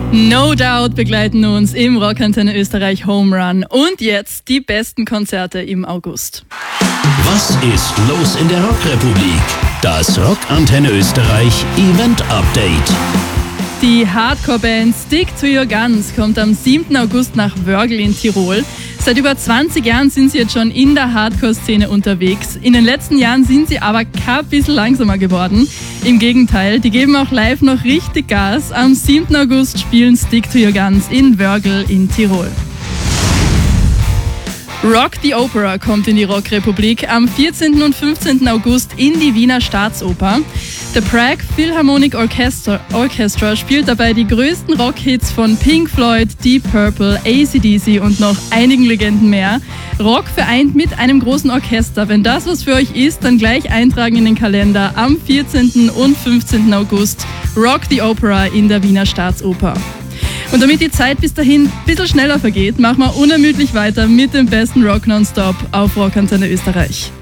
No Doubt begleiten uns im Rockantenne Österreich Home Run. Und jetzt die besten Konzerte im August. Was ist los in der Rockrepublik? Das Rockantenne Österreich Event Update. Die Hardcore-Band Stick to Your Guns kommt am 7. August nach Wörgl in Tirol. Seit über 20 Jahren sind sie jetzt schon in der Hardcore-Szene unterwegs. In den letzten Jahren sind sie aber kein bisschen langsamer geworden. Im Gegenteil, die geben auch live noch richtig Gas. Am 7. August spielen Stick to Your Guns in Wörgl in Tirol. Rock the Opera kommt in die Rockrepublik am 14. und 15. August in die Wiener Staatsoper. The Prague Philharmonic Orchestra spielt dabei die größten Rockhits von Pink Floyd, Deep Purple, AC/DC und noch einigen Legenden mehr. Rock vereint mit einem großen Orchester. Wenn das was für euch ist, dann gleich eintragen in den Kalender am 14. und 15. August. Rock the Opera in der Wiener Staatsoper. Und damit die Zeit bis dahin ein bisschen schneller vergeht, machen wir unermüdlich weiter mit dem besten Rock Nonstop auf Rockantenne Österreich.